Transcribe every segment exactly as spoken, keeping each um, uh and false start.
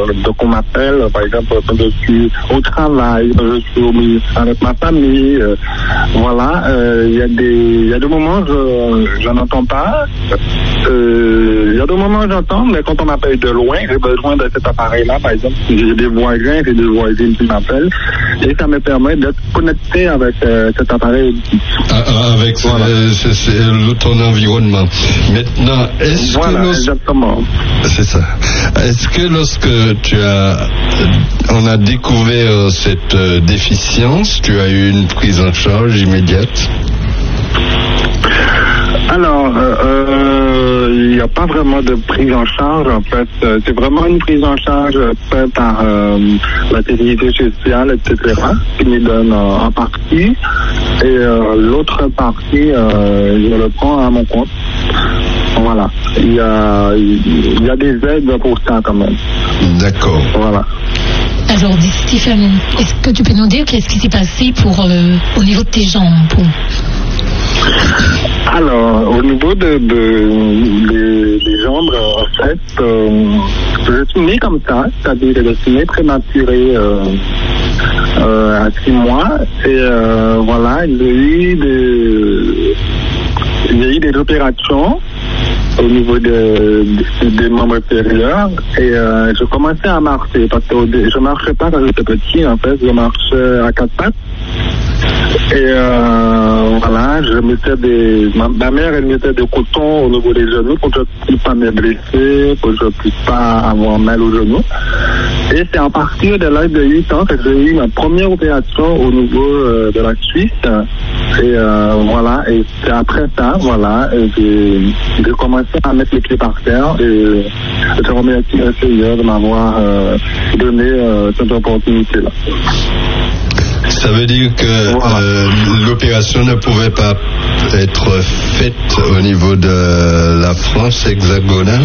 donc on m'appelle, par exemple, quand je suis au travail, quand je suis au ministère avec ma famille, euh, voilà, il euh, y a des, il y a des moments je, je n'entends pas, il euh, y a des moments j'entends, mais quand on m'appelle de loin, j'ai besoin de cet appareil-là, par exemple, j'ai des voisins, j'ai des voisines qui m'appellent, et ça me permet d'être connecté avec euh, cet appareil. Ah, avec voilà. c'est, c'est, c'est ton environnement. Maintenant, est-ce voilà, que lorsque... exactement. C'est ça. Est-ce que lorsque tu as, on a découvert cette euh, déficience, tu as eu une prise en charge immédiate? Alors, il euh, n'y euh, a pas vraiment de prise en charge, en fait. C'est vraiment une prise en charge faite par euh, la sécurité sociale, et cetera, qui me donne euh, en partie. Et euh, l'autre partie, euh, je le prends à mon compte. Voilà. Il y a, il y a des aides pour ça, quand même. D'accord. Voilà. Alors, Stéphane, est-ce que tu peux nous dire qu'est-ce qui s'est passé pour, euh, au niveau de tes jambes pour... Alors, au niveau de, de, de, des jambes, en fait, euh, je suis né comme ça, c'est-à-dire que je suis né prématuré euh, euh, à six mois, et euh, voilà, il y a eu des, il y a eu des opérations au niveau de, de, des membres inférieurs, et euh, je commençais à marcher, parce que je marchais pas quand j'étais petit, en fait, je marchais à quatre pattes. Et euh, voilà, je mettais des. Ma, ma mère, elle mettait des cotons au niveau des genoux pour que je ne puisse pas me blesser, pour que je ne puisse pas avoir mal aux genoux. Et c'est à partir de l'âge de huit ans que j'ai eu ma première opération au niveau euh, de la cuisse. Et euh, voilà, et c'est après ça, voilà, j'ai, j'ai commencé à mettre les pieds par terre. Et je remercie le Seigneur de m'avoir euh, donné euh, cette opportunité-là. Ça veut dire que voilà. euh, l'opération ne pouvait pas être faite au niveau de la France hexagonale?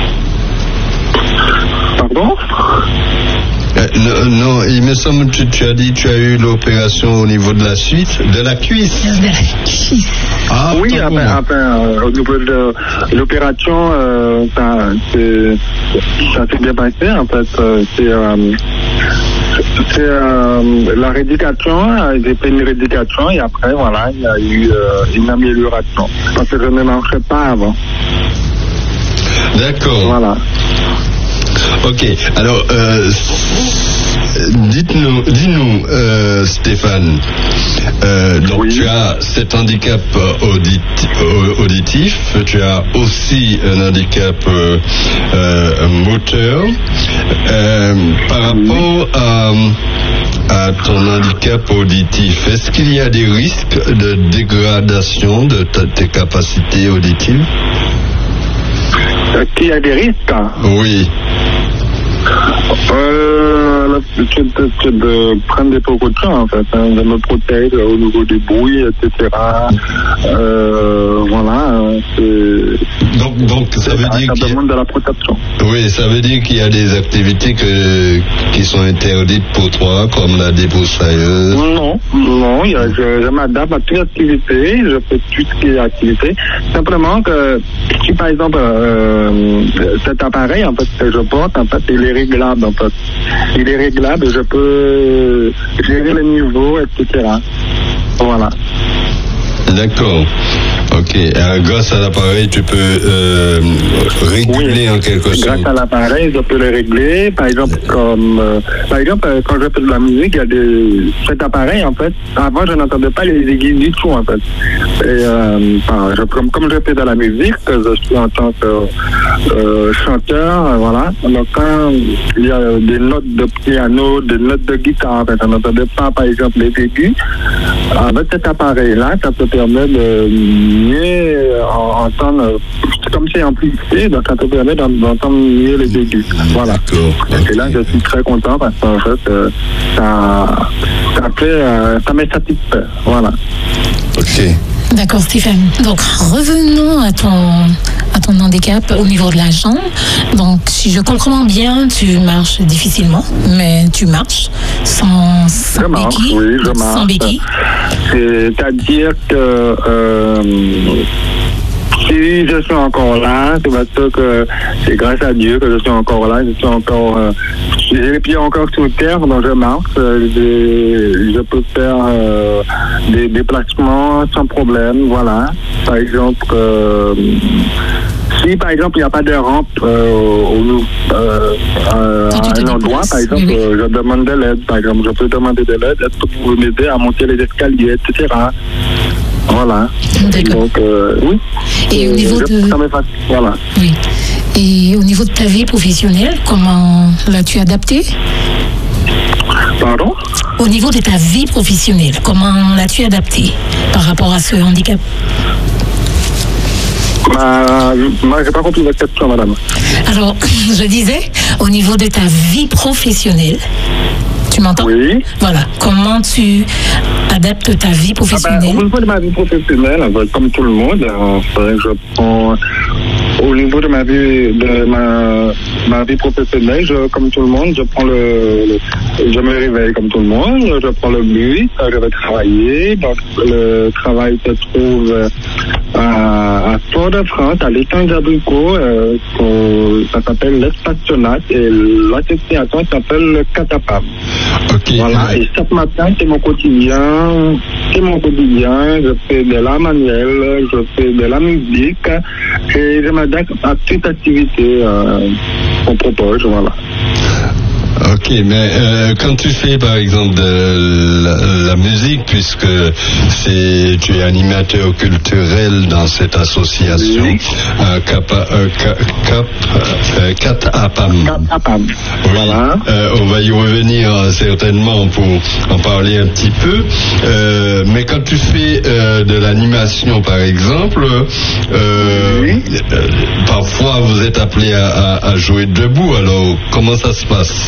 Pardon? euh, non, non, il me semble que tu, tu as dit que tu as eu l'opération au niveau de la suite, de la cuisse. De la cuisse. Ah, oui, enfin, enfin euh, au niveau de l'opération, euh, ça, c'est, ça s'est bien passé, en fait. Euh, c'est... Euh, C'est euh, la rééducation, j'ai fait une rééducation et après, voilà, il y a eu euh, une amélioration. Parce que je ne marchais pas avant. D'accord. Voilà. Ok, alors, euh, dites-nous, dis-nous, euh, Stéphane, euh, donc oui. Tu as cet handicap audit- auditif, tu as aussi un handicap euh, euh, moteur. Euh, par rapport à, à ton handicap auditif, est-ce qu'il y a des risques de dégradation de ta, tes capacités auditives? Est-ce qu'il y a des risques? Oui. Euh, c'est de, c'est de prendre des précautions, en fait, hein, de me protéger au niveau des bruits, et cetera. Euh, voilà, c'est... Donc, donc ça veut dire qu'il y a... de la protection. Oui, ça veut dire qu'il y a des activités que, qui sont interdites pour toi, comme la débroussailleuse. Non, non, il y a, je, je m'adapte à toute activité, je fais tout ce qui est activité. Simplement que, si par exemple, euh, cet appareil, en fait, que je porte, en fait, il est réglable, en fait. Il est réglable, je peux gérer le niveau, et cetera. Voilà. D'accord. Ok. Alors, grâce à l'appareil, tu peux euh, réguler oui, en quelque sorte. Grâce à l'appareil, je peux le régler. Par exemple, comme euh, par exemple, quand je fais de la musique, il y a des cet appareil en fait. Avant, je n'entendais pas les aiguilles du tout en fait. Et euh, enfin, je, comme comme je fais de la musique, je suis en tant que euh, chanteur, euh, voilà. Donc quand il y a des notes de piano, des notes de guitare, en fait, je n'entendais pas par exemple les aigus. Avec cet appareil-là, ça te permet de mieux entendre, c'est comme si amplifié, donc ça te permet d'entendre mieux les aigus. Voilà. Okay. Et là, je suis très content parce qu'en fait, euh, ça, ça fait, euh, ça me satisfait. Voilà. Ok. D'accord, Stéphane. Donc, revenons à ton, à ton handicap au niveau de la jambe. Donc, si je comprends bien, tu marches difficilement, mais tu marches sans, sans je marche, béquille. Oui, je marche. Sans béquille. C'est-à-dire que euh, si je suis encore là, c'est parce que c'est grâce à Dieu que je suis encore là. Je suis encore euh, j'ai les pieds encore sur terre, donc je marche. Je, je peux faire euh, des déplacements sans problème, voilà. Par exemple, euh, si par exemple il n'y a pas de rampe euh, au, euh, euh, à un endroit, par exemple, oui, oui. Euh, je demande de l'aide, par exemple, je peux demander de l'aide, est-ce que vous pouvez m'aider à monter les escaliers, et cetera. Voilà. D'accord. Donc, euh, oui. Et au niveau je, de... Ça me fait, voilà. Oui. Et au niveau de ta vie professionnelle, comment l'as-tu adapté? Pardon? Au niveau de ta vie professionnelle, comment l'as-tu adapté par rapport à ce handicap? Bah, moi, j'ai pas compris votre question, madame. Alors, je disais, au niveau de ta vie professionnelle, tu m'entends? Oui. Voilà. Comment tu adaptes ta vie professionnelle? Ah ben, au niveau de ma vie professionnelle, comme tout le monde, enfin, je prends... Au niveau de ma vie, de ma, ma vie professionnelle, je, comme tout le monde, je prends le, le, je me réveille comme tout le monde, je prends le bus, je vais travailler. Donc, le travail se trouve à, à Fort-de-France, à l'étang d'Abricot, euh, ça s'appelle l'Espace et l'association s'appelle le Catapam. Okay. Voilà, et chaque matin, c'est mon quotidien, c'est mon quotidien, je fais de la manuelle, je fais de la musique, et je m'adapte à toute activité euh, qu'on propose, voilà. Ok, mais euh, quand tu fais par exemple de la, la musique, puisque c'est tu es animateur culturel dans cette association, oui. euh, Cap, euh, Cap, euh, Cat Apam. Cat Apam. Voilà. Euh, on va y revenir euh, certainement pour en parler un petit peu. Euh, mais quand tu fais euh, de l'animation, par exemple, euh, oui. euh, parfois vous êtes appelé à, à, à jouer debout. Alors comment ça se passe?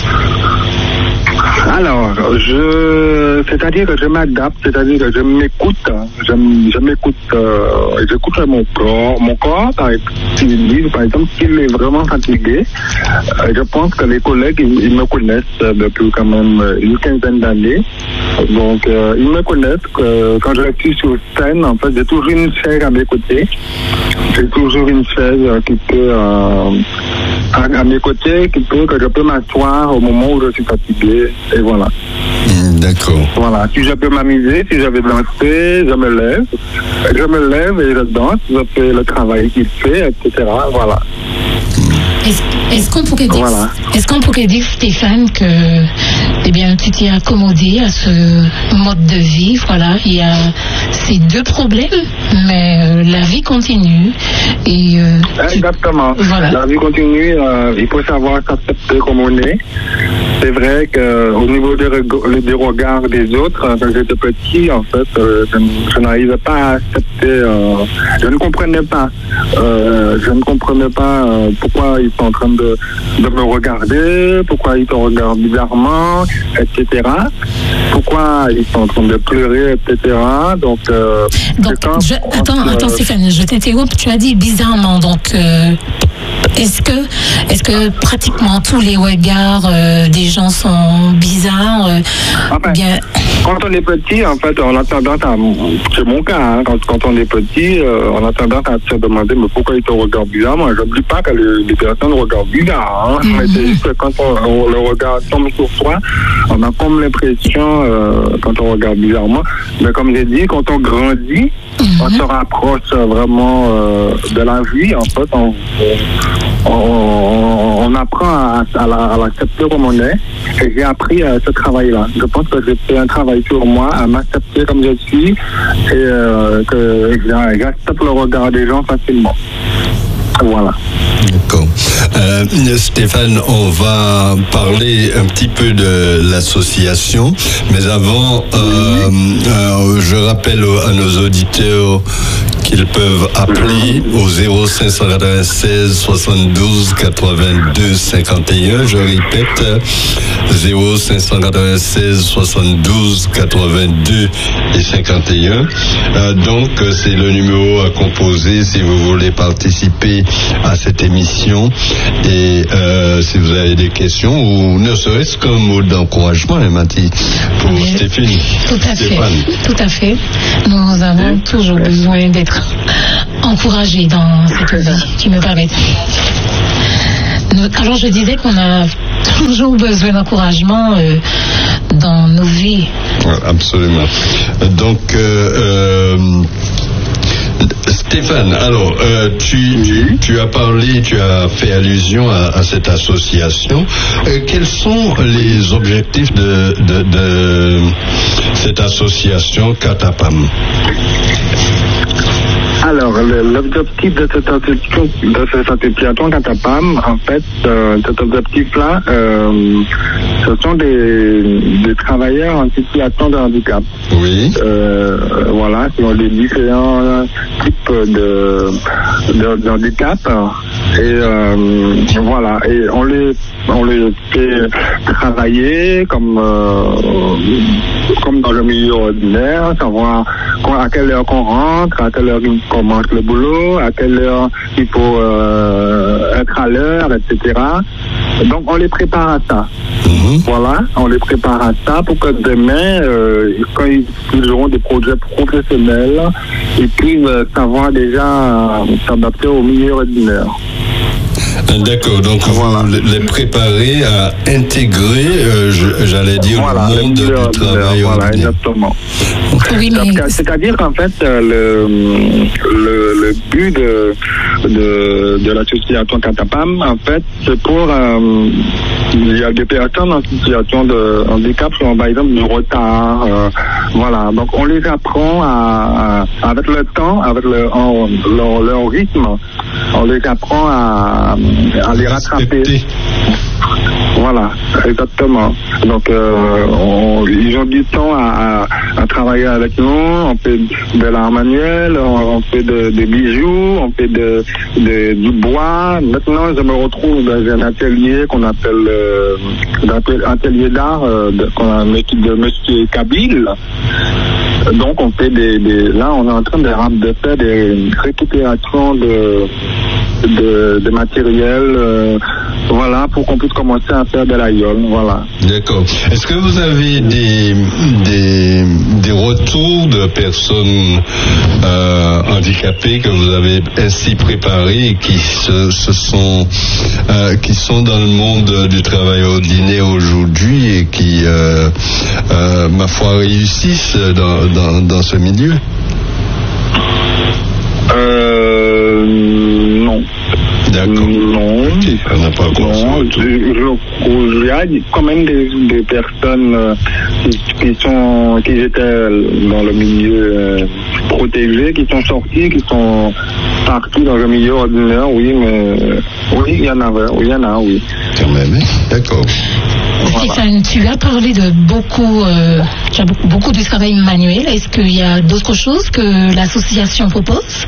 Alors, je, c'est-à-dire que je m'adapte, c'est-à-dire que je m'écoute, je, je m'écoute, euh, j'écoute mon corps, mon corps, par exemple, par exemple, s'il est vraiment fatigué, euh, je pense que les collègues, ils, ils me connaissent depuis quand même une quinzaine d'années, donc euh, ils me connaissent que quand je suis sur scène, en fait, j'ai toujours une chaise à mes côtés, j'ai toujours une chaise qui peut, euh, à, à mes côtés, qui peut, que je peux m'asseoir au moment où je suis fatigué. Et voilà. D'accord. Voilà. Si je peux m'amuser, si je veux danser, je me lève. Je me lève et je danse. Je fais le travail qu'il fait, et cetera. Voilà. Est-ce, est-ce qu'on pourrait dire, voilà. est-ce qu'on pourrait dire, Stéphane, que eh bien, tu t'es accommodé à ce mode de vie, voilà, il y a ces deux problèmes, mais euh, la vie continue. Et, euh, Exactement. Tu... Voilà. La vie continue, euh, il faut savoir s'accepter comme on est. C'est vrai qu'au niveau des, reg- des regards des autres, quand j'étais petit, en fait, euh, je, je n'arrivais pas à accepter, euh, je ne comprenais pas, euh, je ne comprenais pas euh, pourquoi ils sont en train de, de me regarder, pourquoi ils te regardent bizarrement, et cetera. Pourquoi ils sont en train de pleurer, et cetera. Donc, euh, donc je, attends, que, attends Stéphane, je t'interromps, tu as dit bizarrement, donc... Euh... Est-ce que, est-ce que pratiquement tous les regards euh, des gens sont bizarres euh, enfin, bien... Quand on est petit, en fait, on a tendance à... C'est mon cas, hein, quand, quand on est petit, euh, on a tendance à se demander mais pourquoi ils te regardent bizarrement. Je ne dis pas que les, les personnes regardent bizarre, hein, mm-hmm. mais c'est juste que quand on, on, le regard tombe sur soi, on a comme l'impression, euh, quand on regarde bizarrement, mais comme j'ai dit, quand on grandit, mm-hmm. on se rapproche vraiment euh, de la vie, en fait, on... on On, on apprend à, à, la, à l'accepter comme on est, et j'ai appris euh, ce travail-là. Je pense que j'ai fait un travail sur moi, à m'accepter comme je suis, et euh, que j'accepte le regard des gens facilement. Voilà. D'accord. Euh, Stéphane, on va parler un petit peu de l'association, mais avant, euh, euh, je rappelle à nos auditeurs qu'ils peuvent appeler au zéro cinq cent quatre-vingt-seize soixante-douze quatre-vingt-deux cinquante et un. Je répète, zéro cinq cent quatre-vingt-seize soixante-douze quatre-vingt-deux et cinquante et un. Euh, donc, c'est le numéro à composer si vous voulez participer à cette émission. Et euh, si vous avez des questions ou ne serait-ce qu'un mot d'encouragement, hein, Mathie, pour oui, Stéphanie. Tout à Stéphane. fait. Tout à fait. Nous avons oui. toujours besoin d'être encouragés dans cette vie qui me permet. Alors je disais qu'on a toujours nous besoin d'encouragement euh, dans nos vies. Absolument. Donc, euh, euh, Stéphane, alors, euh, tu, tu, tu as parlé, tu as fait allusion à, à cette association. Euh, quels sont les objectifs de, de, de cette association Katapam? Alors, l'objectif de cette association, de cette association Katapam, en fait, euh, cet objectif-là, euh, ce sont des, des travailleurs en situation de handicap. Oui. Euh, voilà, qui ont des différents types de, de, de handicap. Et euh, voilà, et on les, on les fait travailler comme, euh, comme dans le milieu ordinaire, savoir à quelle heure qu'on rentre, à quelle heure qu'on commence le boulot, à quelle heure il faut euh, être à l'heure, et cetera. Donc on les prépare à ça. Mmh. Voilà, on les prépare à ça pour que demain, euh, quand ils, ils auront des projets professionnels, ils puissent savoir déjà euh, s'adapter au milieu ordinaire. D'accord, donc voilà. Vous les préparez à intégrer, euh, j'allais dire, voilà, le monde le du travail. Voilà, exactement. Oui, mais... C'est-à-dire qu'en fait, le, le, le but de, de, de l'association Katapam, en fait, c'est pour... Euh, il y a des personnes en situation de handicap qui ont, par exemple, du retard. Euh, voilà, donc on les apprend à, à avec le temps, avec le, en, leur, leur rythme, on les apprend à, à les rattraper. Voilà, exactement. Donc, euh, on, ils ont du temps à, à, à travailler avec nous. On fait de l'art manuel, on, on fait de, des bijoux, on fait de, de, du bois. Maintenant, je me retrouve dans un atelier qu'on appelle euh, un atelier d'art, euh, qu'on a une équipe de Monsieur Kabil. Donc, on fait des, des, là, on est en train de, de faire des récupérations de, de, de matériel, euh, voilà, pour qu'on puisse commencer à faire de l'aïeul, voilà. D'accord. Est-ce que vous avez des, des, des retours de personnes euh, handicapées que vous avez ainsi préparées et qui se, se sont, euh, qui sont dans le monde du travail ordinaire aujourd'hui et qui, euh, euh, ma foi, réussissent dans, dans, dans ce milieu? Euh, non. D'accord. Non. Okay. On n'a pas encore non. Je, je, il y a quand même des, des personnes euh, qui, qui sont, qui étaient dans le milieu euh, protégé, qui sont sortis, qui sont partis dans le milieu ordinaire, oui, mais oui, il y en avait, oui, il y en a, oui. Quand même, d'accord. Voilà. Stéphane, tu as parlé de beaucoup, euh, tu as beaucoup, beaucoup de travail manuel. Est-ce qu'il y a d'autres choses que l'association propose?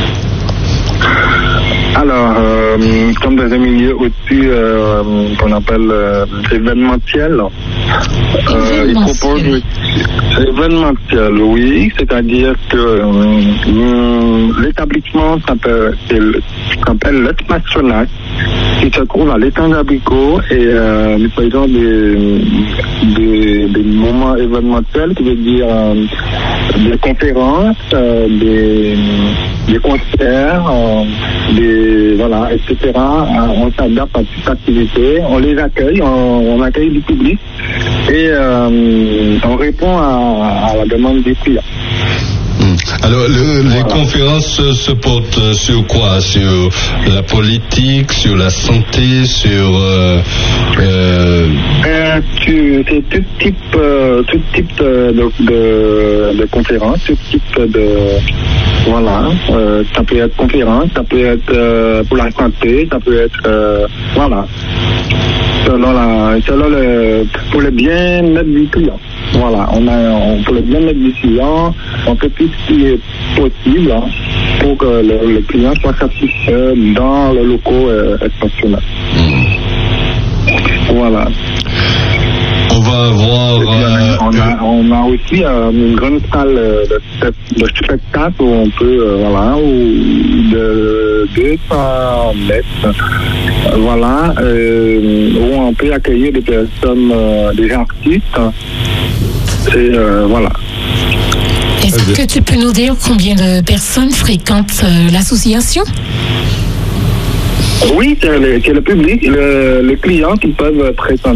Alors, euh, comme dans un milieu aussi euh, qu'on appelle euh, événementiel, euh, ils proposent événementiel, oui, c'est-à-dire que euh, l'établissement s'appelle l'Espace Sonac, qui se trouve à l'étang d'Abricot, et euh, nous faisons des, des, des moments événementiels, qui veut dire euh, des conférences, euh, des, des concerts, euh, des, voilà, et cetera. On s'adapte à toute activité, on les accueille, on, on accueille du public et euh, on répond à, à la demande des clients. Alors, le, voilà. Les conférences se portent sur quoi? Sur la politique, sur la santé, sur... Euh, euh... Euh, tu, c'est tout type, euh, tout type de, de, de conférences, tout type de... Voilà, euh, ça peut être conférence, ça peut être euh, pour la santé, ça peut être... Euh, voilà. Selon la, selon le, pour le bien-être du client. Voilà, on a, on, pour le bien-être du client, on fait tout ce qui est possible hein, pour que le, le client soit satisfait dans le locaux euh, exceptionnel. Mmh. Voilà. On va avoir... Puis, euh, on, a, on a aussi euh, une grande salle de, de spectacle où on peut, euh, voilà, où de deux cents mètres, voilà, euh, où on peut accueillir des personnes, euh, des artistes, et euh, voilà. Est-ce que tu peux nous dire combien de personnes fréquentent euh, l'association? Oui, c'est le, c'est le public, le, les clients qui peuvent présenter.